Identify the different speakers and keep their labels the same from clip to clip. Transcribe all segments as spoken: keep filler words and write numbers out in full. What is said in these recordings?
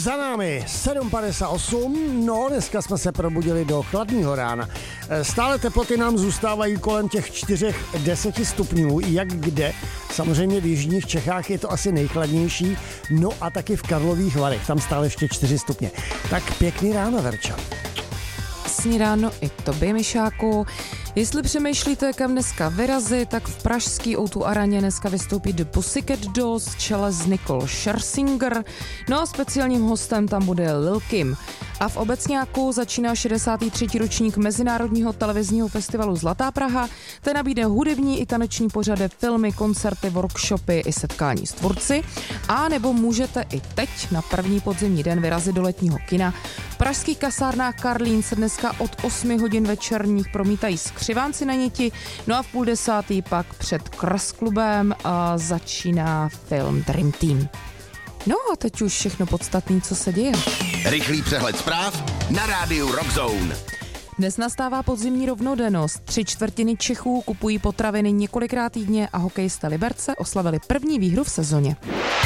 Speaker 1: Za námi sedm padesát osm, no dneska jsme se probudili do chladného rána. Stále teploty nám zůstávají kolem těch čtyři až deset stupňů, jak kde. Samozřejmě v jižních Čechách je to asi nejchladnější, no a taky v Karlových Varech, tam stále ještě čtyři stupně. Tak pěkný ráno, Verča.
Speaker 2: Krásný ráno i tobě, Mišáku. Jestli přemýšlíte, kam dneska vyrazit, tak v pražský ó dvě aréně dneska vystoupí The Pussycat Dolls v čele s Nicole Scherzinger. No a speciálním hostem tam bude Lil Kim. A v Obecňáku začíná šedesátý třetí ročník Mezinárodního televizního festivalu Zlatá Praha. Ten nabídne hudební i taneční pořady, filmy, koncerty, workshopy i setkání s tvůrci. A nebo můžete i teď na první podzimní den vyrazit do letního kina. V pražských kasárnách Karlín se dneska od osmi hodin večerních promítají Skřivánci na Niti, no a v půl desátý pak před Krasklubem a začíná film Dream Team. No a teď už všechno podstatné, co se děje.
Speaker 3: Rychlý přehled zpráv na rádiu Rock Zone.
Speaker 2: Dnes nastává podzimní rovnodennost. Tři čtvrtiny Čechů kupují potraviny několikrát týdně a hokejisté Liberce oslavili první výhru v sezóně.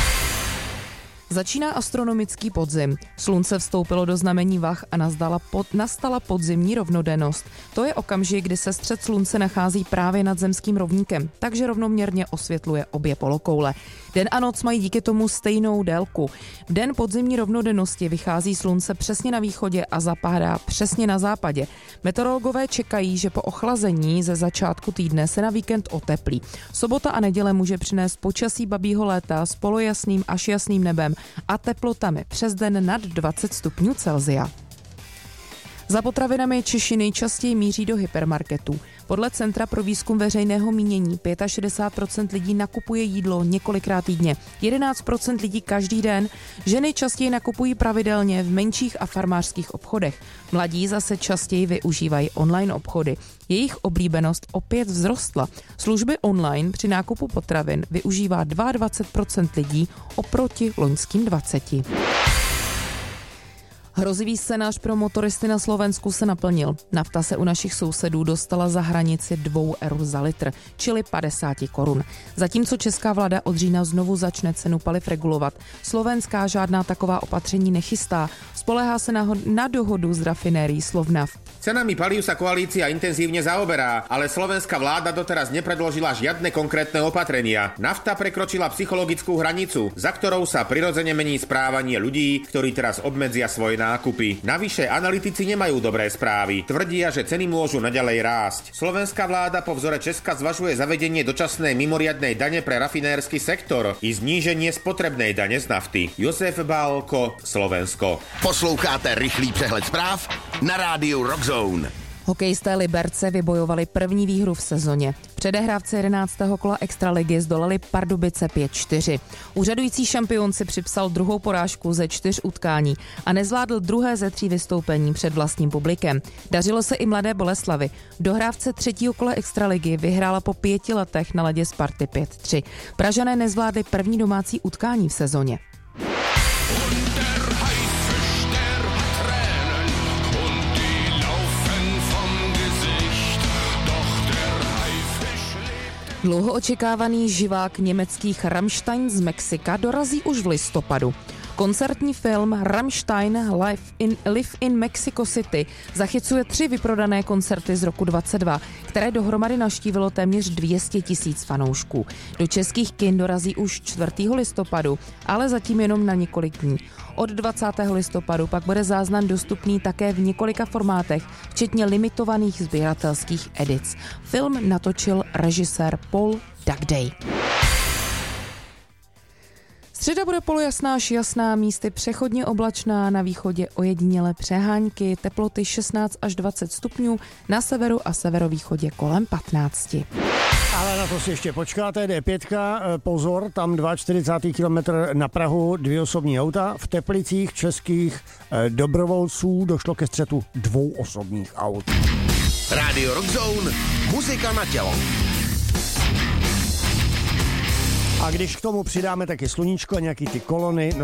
Speaker 2: Začíná astronomický podzim. Slunce vstoupilo do znamení vah a nazdala pod, nastala podzimní rovnodennost. To je okamžik, kdy se střed slunce nachází právě nad zemským rovníkem, takže rovnoměrně osvětluje obě polokoule. Den a noc mají díky tomu stejnou délku. V den podzimní rovnodennosti vychází slunce přesně na východě a zapadá přesně na západě. Meteorologové čekají, že po ochlazení ze začátku týdne se na víkend oteplí. Sobota a neděle může přinést počasí babího léta s polojasným až jasným nebem a teplotami přes den nad dvacet stupňů Celsia. Za potravinami Češi nejčastěji míří do hypermarketů. Podle Centra pro výzkum veřejného mínění šedesát pět procent lidí nakupuje jídlo několikrát týdně, jedenáct procent lidí každý den, ženy častěji nakupují pravidelně v menších a farmářských obchodech. Mladí zase častěji využívají online obchody. Jejich oblíbenost opět vzrostla. Služby online při nákupu potravin využívá dvacet dva procent lidí oproti loňským dvaceti. Hrozivý scénář pro motoristy na Slovensku se naplnil. Nafta se u našich sousedů dostala za hranici dvou eur za litr, čili padesát korun. Zatímco česká vláda od října znovu začne cenu paliv regulovat, slovenská žádná taková opatření nechystá. Spoléhá se na, na dohodu z rafinérií Slovnaft.
Speaker 4: Cenami palív sa koalícia intenzívne zaoberá, ale slovenská vláda doteraz nepredložila žiadne konkrétne opatrenia. Nafta prekročila psychologickú hranicu, za ktorou sa prirodzene mení správanie ľudí, ktorí teraz obmedzia svoje nákupy. Navyše analytici nemajú dobré správy. Tvrdia, že ceny môžu naďalej rásť. Slovenská vláda po vzore Česka zvažuje zavedenie dočasnej mimoriadnej dane pre rafinérsky sektor i zníženie spotrebnej dane z nafty. Josef Bálko, Slovensko.
Speaker 3: Posloucháte rychlý přehled zpráv na rádiu Rock Zone.
Speaker 2: Hokejisté Liberce vybojovali první výhru v sezóně. Předehrávce jedenáctého kola extraligy zdolali Pardubice pět čtyři. Úřadující šampion si připsal druhou porážku ze čtyř utkání a nezvládl druhé ze tří vystoupení před vlastním publikem. Dařilo se i Mladé Boleslavi. V dohrávce třetího kola extraligy vyhrála po pěti letech na ledě Sparty pět tři. Pražané nezvládli první domácí utkání v sezóně. Dlouho očekávaný živák německých Rammstein z Mexika dorazí už v listopadu. Koncertní film Rammstein Live in, Live in Mexico City zachycuje tři vyprodané koncerty z roku dvacet dva, které dohromady navštívilo téměř dvě stě tisíc fanoušků. Do českých kin dorazí už čtvrtého listopadu, ale zatím jenom na několik dní. Od dvacátého listopadu pak bude záznam dostupný také v několika formátech, včetně limitovaných sběratelských edic. Film natočil režisér Paul Dugday. Středa bude polojasná až jasná, místy přechodně oblačná, na východě ojedinělé přehánky, teploty šestnáct až dvacet stupňů, na severu a severovýchodě kolem patnáct.
Speaker 1: Ale na to si ještě počkáte, D pět, pozor, tam čtyřicátý druhý kilometr na Prahu, dvě osobní auta. V Teplicích českých dobrovolců došlo ke střetu dvou osobních aut.
Speaker 3: Radio Rock Zone, muzika na tělo.
Speaker 1: A když k tomu přidáme taky sluníčko a nějaký ty kolony, no